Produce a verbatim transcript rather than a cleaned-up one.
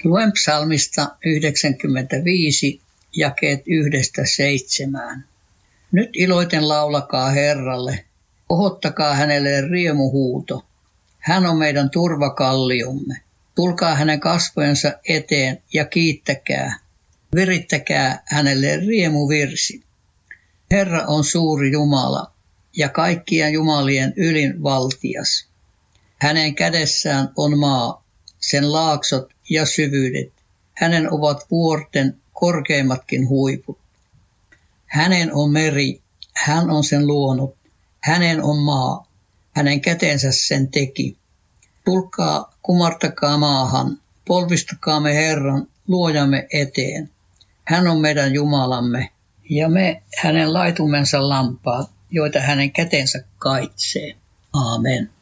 Luen psalmista yhdeksänkymmentäviisi, jakeet yhdestä seitsemään. Nyt iloiten laulakaa Herralle, kohottakaa hänelle riemuhuuto. Hän on meidän turvakalliomme. Tulkaa hänen kasvojensa eteen ja kiittäkää. Virittäkää hänelle riemuvirsi. Herra on suuri Jumala ja kaikkien jumalien ylin valtias. Hänen kädessään on maa, sen laaksot ja syvyydet. Hänen ovat vuorten korkeimmatkin huiput. Hänen on meri, hän on sen luonut. Hänen on maa, hänen kätensä sen teki. Tulkaa, kumartakaa maahan, polvistukaamme Herran, luojamme eteen. Hän on meidän Jumalamme, ja me hänen laitumensa lampaat, joita hänen kätensä kaitsee. Aamen.